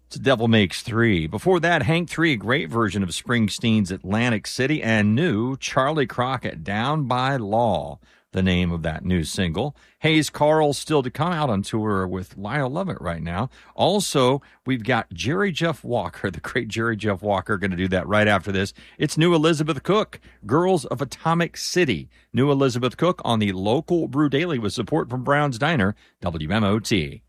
It's Devil Makes Three. Before that, Hank 3, a great version of Springsteen's Atlantic City, and new Charlie Crockett, Down by Law, the name of that new single. Hayes Carll still to come, out on tour with Lyle Lovett right now. Also, we've got Jerry Jeff Walker, the great Jerry Jeff Walker, going to do that right after this. It's New Elizabeth Cook, Girls of Atomic City. New Elizabeth Cook on the local Brew Daily with support from Brown's Diner, WMOT.